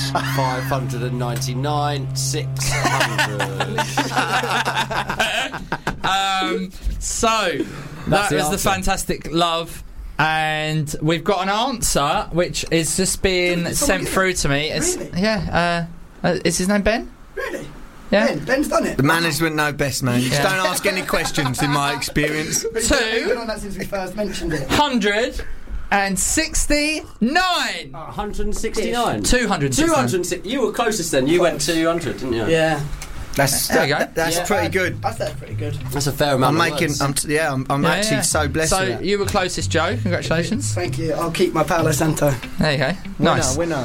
599, 600. So that was the fantastic love. And we've got an answer which is just being sent through to me. Really? Yeah. Is his name Ben? Really? Yeah. Ben's done it. The management know best, man. You just don't ask any questions, in my experience. He's been on that since we first mentioned it. 169. 169. 200. You were closest then. You went 200, didn't you? Yeah. There you go. That's pretty good. That's pretty good. That's a fair amount. I'm actually so blessed. So with that. you were closest, Joe. Congratulations. Thank you. I'll keep my Palo Santo. There you go. Nice. Winner.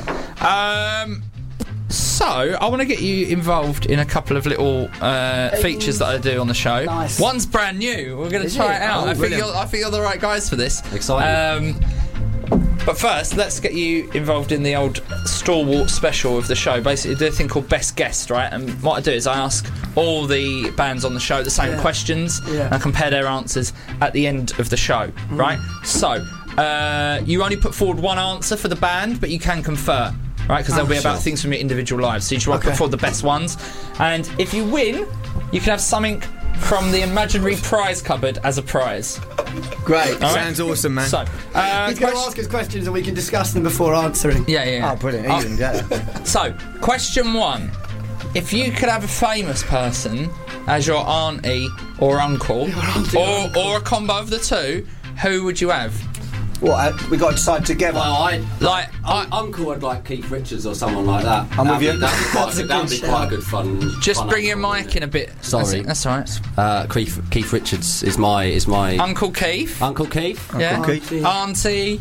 So I want to get you involved in a couple of little features that I do on the show. Nice. One's brand new. We're going to try it out. Oh, I think you're the right guys for this. Exciting. But first, let's get you involved in the old stalwart special of the show. Basically, I do a thing called Best Guest, right? And what I do is I ask all the bands on the show the same questions, and I compare their answers at the end of the show, right? So, you only put forward one answer for the band, but you can confer, right? Because they'll be about things from your individual lives. So you just want to put forward the best ones. And if you win, you can have something from the imaginary prize cupboard as a prize. Great. Sounds awesome, man. So, He's going to ask us questions and we can discuss them before answering. Yeah. Oh, brilliant. Even better. So, question 1. If you could have a famous person as your auntie or uncle, or a combo of the two, who would you have? What? We got to decide together. Well, Uncle would like Keith Richards or someone like that. I'm with you. That'd be quite a good fun. Just fun bring your uncle, mic in a bit. Sorry. That's all right. Keith Richards is my Uncle Keith. Uncle Keith. Yeah. Uncle Keith. Auntie.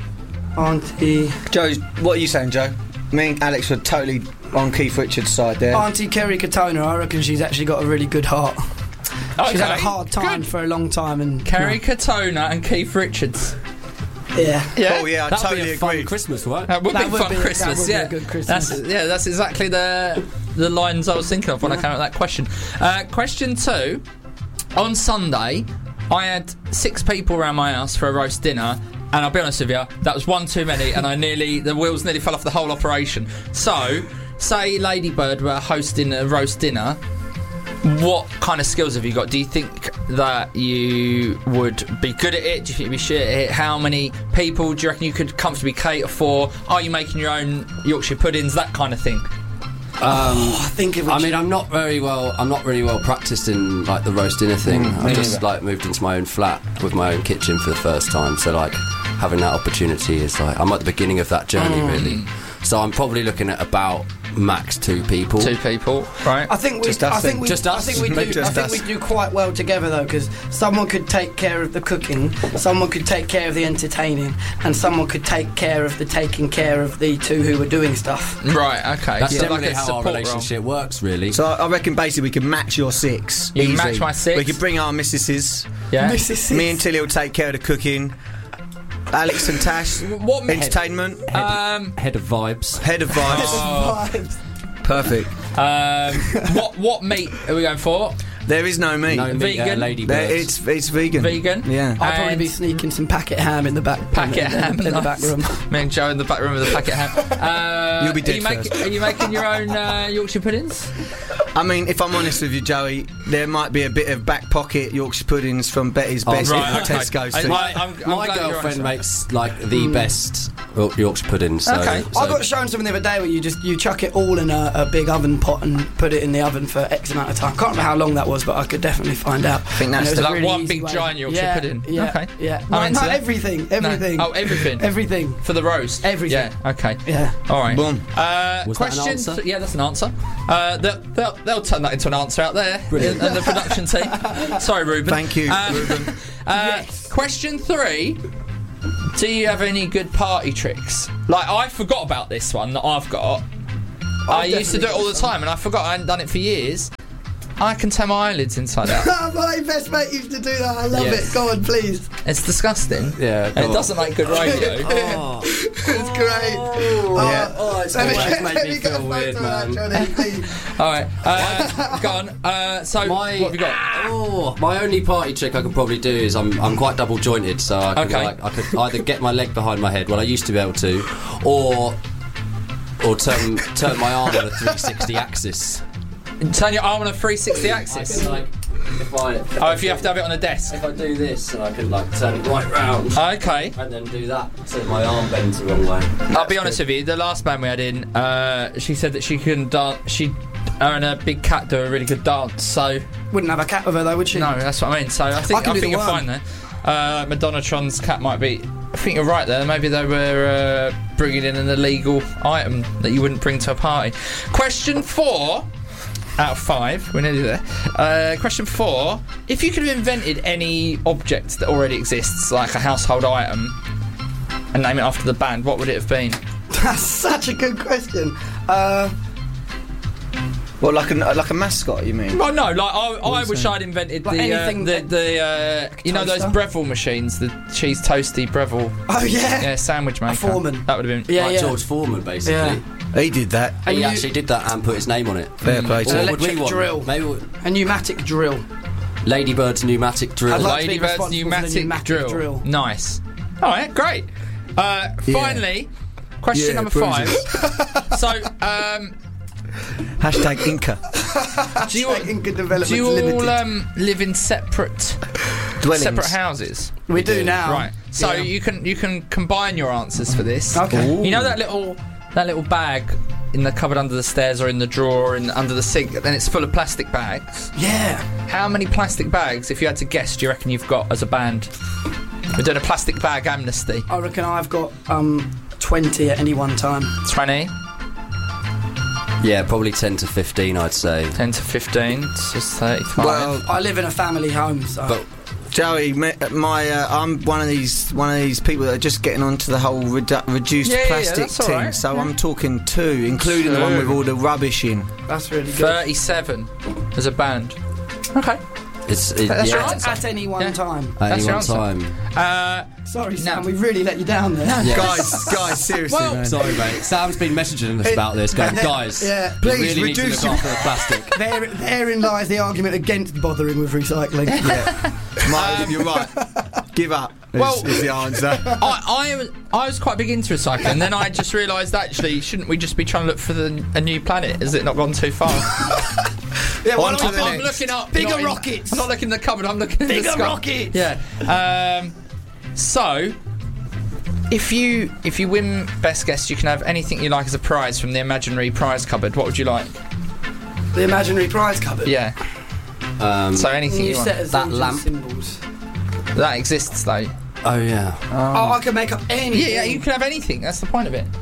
Joe, what are you saying, Joe? Me and Alex were totally on Keith Richards' side there. Auntie Kerry Katona, I reckon she's actually got a really good heart. She's had a hard time Good. for a long time. And Kerry Katona and Keith Richards. Yeah. Oh yeah, I That'd totally be a agree. fun Christmas, right? That would be fun Christmas. That would be a good Christmas. That's exactly the lines I was thinking of when I came up with that question. Question 2. On Sunday, I had 6 people around my house for a roast dinner, and I'll be honest with you, that was one too many, and the wheels nearly fell off the whole operation. So, say Ladybird were hosting a roast dinner, what kind of skills have you got? Do you think that you would be good at it? Do you think you'd be shit at it? How many people do you reckon you could comfortably cater for? Are you making your own Yorkshire puddings? That kind of thing. I'm not really well practiced in like the roast dinner thing. I just moved into my own flat with my own kitchen for the first time. So having that opportunity is I'm at the beginning of that journey really. So I'm probably looking at about max 2 people. 2 people, right? I think we do quite well together though, because someone could take care of the cooking, someone could take care of the entertaining, and someone could take care of the taking care of the 2 who were doing stuff. Right, okay. That's so definitely like a how our support relationship works, really. So I reckon basically we can match your 6. You can easy. match my 6. We could bring our missuses. Yeah. Me and Tilly will take care of the cooking. Alex and Tash, What entertainment. Head of vibes. Head of vibes. Perfect. What meat are we going for? There is no meat. No meat, Vegan? Ladybirds. It's vegan. Vegan? Yeah. I'll probably be sneaking some packet ham in the back. Packet ham in the back room. Me and Joe in the back room with a packet ham. You'll be dead first. Are you making your own Yorkshire puddings? I mean, if I'm honest with you, Joey, there might be a bit of back pocket Yorkshire puddings from Betty's Best at Tesco's too. My girlfriend makes the best Yorkshire puddings. So, Okay. I got shown something the other day where you chuck it all in a big oven pot and put it in the oven for X amount of time. Can't remember how long that was, but I could definitely find out. I think that's like really one easy big way. giant Yorkshire pudding. Yeah, okay. Yeah. I'm into No, that. everything. No. Oh, everything. Everything. For the roast. Everything. Yeah. Okay. Yeah. All right. Boom. Was question. that an answer? Yeah, that's an answer. They'll turn that into an answer out there in the production team. Sorry, Ruben. Thank you, Ruben. Question 3. Do you have any good party tricks? I forgot about this one that I've got. I used to do it all the time, and I forgot I hadn't done it for years. I can turn my eyelids inside out. My best mate used to do that. I love Yes. it. Go on, please. It's disgusting. Yeah, And it doesn't make good radio. It's great. It's always made me feel weird, man. All right, go on. So what have you got? My only party trick I could probably do is I'm quite double jointed, so I could, Okay. I could either get my leg behind my head, well I used to be able to, or or turn my arm on a 360 axis. Turn your arm on a 360 axis. If you have to have it on a desk. If I do this, and I can like turn it right round. Okay. And then do that, so my arm bends the wrong way. I'll be honest with you. The last band we had in, she said that she couldn't dance. Her and her big cat do a really good dance. So Wouldn't have a cat with her though, would she? no, that's what I mean. So I think you're fine there. Madonnatron's cat might be. I think you're right there. Maybe they were bringing in an illegal item that you wouldn't bring to a party. Question 4 out of 5. We're nearly there. Question 4: if you could have invented any object that already exists, like a household item, and name it after the band, what would it have been? That's such a good question. Well, like a mascot, you mean? Well, no, like I wish I'd invented Like anything the you know those toaster? Breville machines, the cheese toasty Breville. Oh yeah. Sandwich maker. Foreman. That would have been. Yeah, Like yeah. George Foreman, basically. Yeah. He did that. And He you- actually did that and put his name on it. Fair play to An him. What would we electric want? drill. Maybe A pneumatic drill. Ladybird's pneumatic drill. I'd like to be Ladybird's responsible for the pneumatic pneumatic drill. drill. Nice. All right, great. Finally, question Yeah, number 5. So, Hashtag Inca. do you Inca Development do you all Limited. live in separate Dwellings. houses? We do now. Right. So Yeah. you can combine your answers for this. Okay. You know that little bag in the cupboard under the stairs or in the drawer under the sink, then it's full of plastic bags. Yeah. How many plastic bags, if you had to guess, do you reckon you've got as a band? We're doing a plastic bag amnesty. I reckon I've got 20 at any one time. 20, Yeah, probably 10 to 15, I'd say. 10 to 15, it's just 35. Well, I live in a family home, so. But Joey, I'm one of these people that are just getting onto the whole reduced Yeah, plastic that's all thing. right. So I'm talking 2, including the one with all the rubbish in. That's really good. 37 as a band. Okay. it's That's yeah, right. At any one Yeah. time. at That's any your one answer. time. Sorry, Sam, No. we really let you down there. Yeah. Guys, seriously, Well, man. Sorry, mate. Sam's been messaging us about this, going, guys, Yeah. we Please, really need to reduce look after the plastic. Therein lies the argument against bothering with recycling. You're right. Give up. Well- is the answer. I was quite big into recycling, then I just realised actually, shouldn't we just be trying to look for a new planet? Has it not gone too far? Yeah, why On don't to we- the I'm next. looking up. Bigger not in- rockets. I'm not looking in the cupboard, I'm looking in the Bigger sky. rockets. Yeah. So, if you win Best Guest, you can have anything you like as a prize from the imaginary prize cupboard. What would you like? The imaginary prize cupboard. Yeah. So anything New you want. set of That symbols. lamp. Symbols. That exists though. Oh, yeah. Oh, I can make up anything. Yeah, you can have anything. That's the point of it.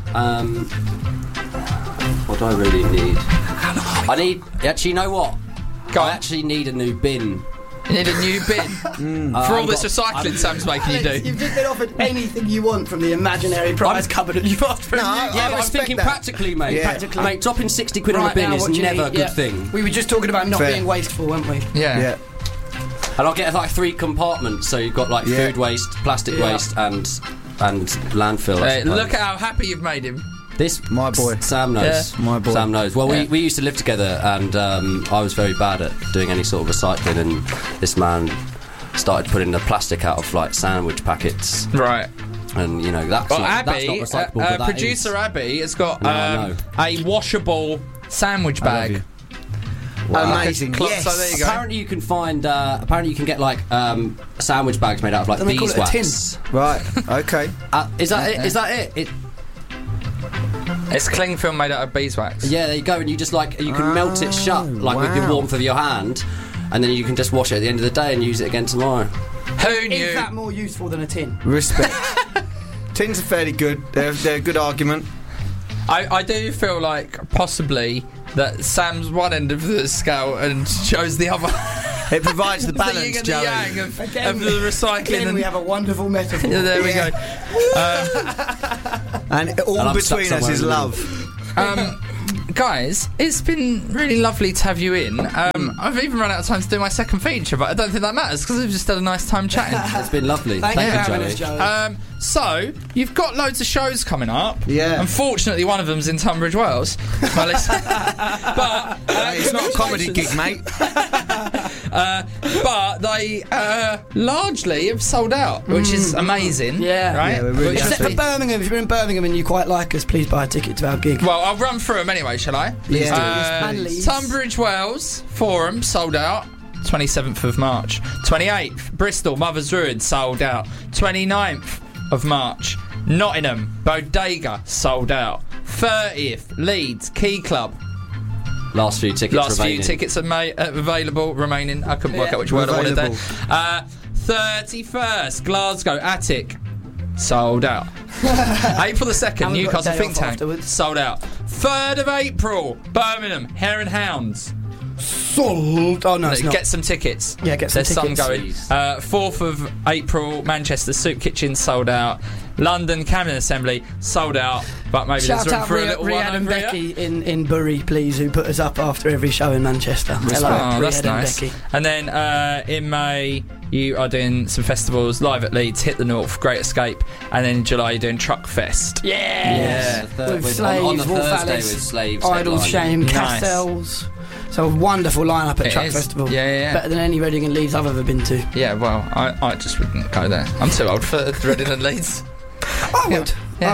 What do I really need? I need... Actually, you know what? Go I on. actually need a new bin. You need a new bin for all this recycling Sam's making you Alex, do. you've just been offered anything you want from the imaginary prize cupboard and you've asked for No, a new I Yeah, but I'm respect thinking that. practically, mate. Yeah. Practically. Mate, dropping 60 quid on a Right bin now, is what do you never need? a good Yeah. thing. We were just talking about not Fair. being wasteful, weren't we? Yeah. And I'll get like 3 compartments, so you've got like Yeah. food waste, plastic Yeah. waste, and landfill. I suppose. Look at how happy you've made him. This, My boy. Sam knows. Yeah. My boy. Sam knows. Well, Yeah. we used to live together, and I was very bad at doing any sort of recycling, and this man started putting the plastic out of like sandwich packets, Right. and you know that's Well, not Abby, recyclable. But that producer is. Abby, has got No, I know. a washable sandwich bag. Amazing. Cloth, Yes. so there you go. Apparently, you can find. Apparently, you can get like sandwich bags made out of like Don't they call it a tin? beeswax. Right. Okay. Is that it? Is that it? It's cling film made out of beeswax. Yeah, there you go, and you just like you can melt it shut like with the wow. warmth of your hand, and then you can just wash it at the end of the day and use it again tomorrow. Who knew? Is that more useful than a tin? Respect. Tins are fairly good. They're a good argument. I do feel like possibly that Sam's one end of the scale and Joe's the other. It provides the The yin balance, and Joey. the yang of Again, the recycling. Again, And we have a wonderful metaphor. yeah, there we go. And all And I'm stuck between us somewhere is in the love. Guys, it's been really lovely to have you in. I've even run out of time to do my second feature, but I don't think that matters because we've just had a nice time chatting. It's been lovely. Thank you for you, having Joey. us, Joey. So you've got loads of shows coming up. Yeah. Unfortunately, one of them's in Tunbridge Wells. Well, but It's not a comedy gig, mate. but they largely have sold out, which is amazing. Yeah. Right. Yeah, we're really Except for happy. Birmingham. If you're in Birmingham and you quite like us, please buy a ticket to our gig. Well, I'll run through them anyway, shall I? Please do. And Leeds. Tunbridge Wells Forum sold out 27th of March. 28th Bristol Mother's Ruin sold out. 29th of March Nottingham Bodega sold out. 30th Leeds Key Club. Last few tickets remaining. Available remaining. I couldn't work out which word I wanted there. 31st Glasgow Attic sold out. April the 2nd Haven't got a Newcastle day Think off Tank afterwards. sold out. 3rd of April Birmingham Hare and Hounds. Sold. Oh no, it's not. Get some tickets. Yeah, get some There's some tickets. going. 4th of April Manchester Soup Kitchen sold out. London Camden Assembly sold out, but maybe Shout there's room out for a little one Riyadh and over here. Becky in Bury, please, who put us up after every show in Manchester. Hello, Oh, that's Riyadh and nice. Becky. And then in May, you are doing some festivals live at Leeds, Hit the North, Great Escape, and then in July, you're doing Truck Fest. Yes. Yeah. With On Slaves, the Wolf Thursday Alice, with Slaves. Idols, headlining. Shame, Nice. Castells. So a wonderful lineup at It Truck is. Festival. Yeah. Better than any Reading and Leeds I've ever been to. Yeah, well, I just wouldn't go there. I'm too old for Reading and Leeds. I would. Yeah. I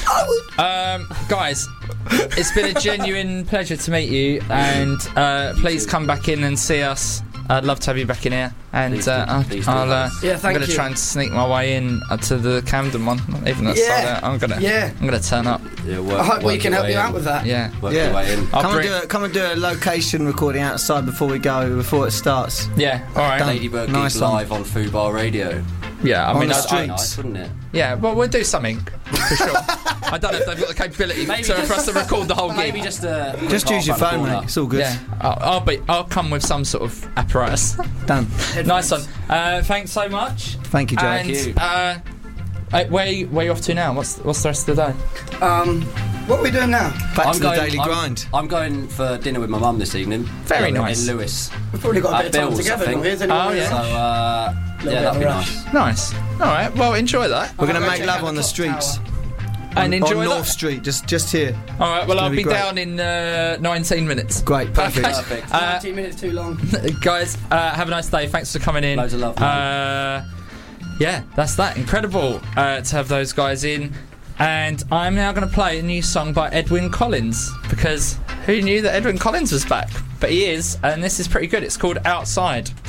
would. Guys, it's been a genuine pleasure to meet you, and please come back in and see us. I'd love to have you back in here, and Please do. Please do, I'm guys. Yeah, thank going to you. try and sneak my way in to the Camden one, even though it's sold out. I'm gonna turn up. Yeah, I hope we can help you out with that. Yeah. Work your way in. I'll Come and do a location recording outside before it starts. Yeah. All right. Done. Ladybird Nice Geek one. live on Fubar Radio. Yeah. I On mean, the I- street. Nice, wouldn't it? yeah. Well, we'll do something for sure. I don't know if they've got the capability for us to record the whole gig. Maybe just Just use your phone, mate. It's all good. Yeah. I'll come with some sort of apparatus. Done. Nice one. Thanks so much. Thank you, Joe. And where you off to now? What's the rest of the day? What are we doing now? Back to the daily grind. I'm going for dinner with my mum this evening. Very nice. In Lewis. We've probably got a bit of time Bill's, together. I think. Here's anyone Oh, else? yeah. So, Little yeah, that'd bit be of a rush. nice. Nice. All right. Well, enjoy that. We're going to go make check love out the on the clock streets. And enjoy on that. North Street, just here. All right. Well, I'll gonna be be great. down in 19 minutes. Great, perfect. Okay. Perfect. 19 minutes too long. Guys, have a nice day. Thanks for coming in. Loads of love, yeah, that's that. Incredible to have those guys in. And I'm now going to play a new song by Edwyn Collins, because who knew that Edwyn Collins was back? But he is, and this is pretty good. It's called Outside.